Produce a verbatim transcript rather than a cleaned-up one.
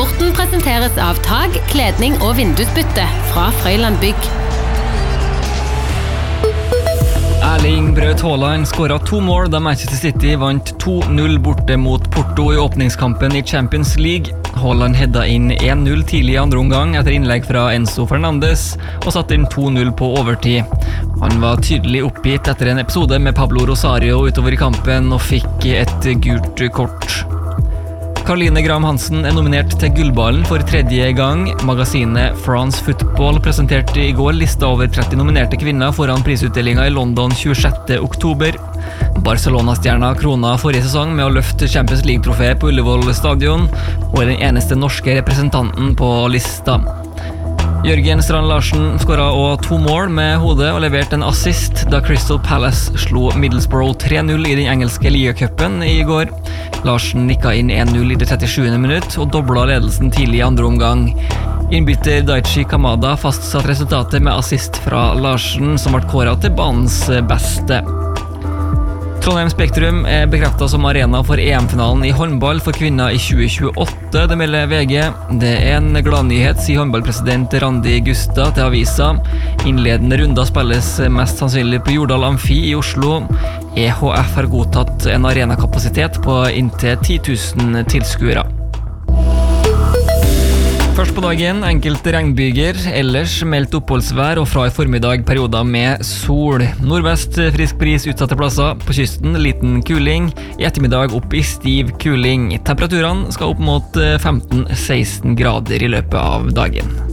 Sporten presenteres av tag, kledning og vindusbytte fra Frøyland Bygg. Erling Braut Haaland skåret to mål da Manchester City vant to null borte mot Porto i åpningskampen i Champions League. Haaland hedda inn en null tidlig i andre omgang etter innlegg fra Enzo Fernandes og satte inn to null på overtid. Han var tydelig oppgitt etter en episode med Pablo Rosario utover i kampen og fikk et gult kort. Caroline Graham Hansen er nominert til Gullballen for tredje gang. Magasinet France Football presenterte i går lista over tretti nominerte kvinner foran prisutdelingen i London tjuesjette oktober. Barcelona-stjerna krona forrige sesong med å løfte Champions League-trofé på Ullevål stadion, og er den eneste norske representanten på lista. Jørgen Strand Larsen skåret også to mål med hodet og leverte en assist da Crystal Palace slo Middlesbrough tre null i den engelske ligacupen i går. Larsen nikka inn en null i det trettisjuende minutt og dobla ledelsen tidlig i andre omgang. Innbytter Daichi Kamada fastsatt resultatet med assist fra Larsen, som ble kåret til banens beste. Trondheim Spektrum er bekreftet som arena for E M-finalen i håndball for kvinner i tjue tjueåtte, det melder V G. Det er en gladnyhet, sier håndballpresident Randi Gusta til avisa. Innledende runder spilles mest sannsynlig på Jordal Amfi i Oslo. E H F har godtatt en arenakapasitet på inntil ti tusen tilskuere. Først på dagen, enkelte regnbyger, ellers meldt oppholdsvær og fra i formiddag perioder med sol. Nordvest frisk bris utsatte plasser, på kysten liten kuling, i ettermiddag opp i stiv kuling. Temperaturene skal opp mot femten til seksten grader i løpet av dagen.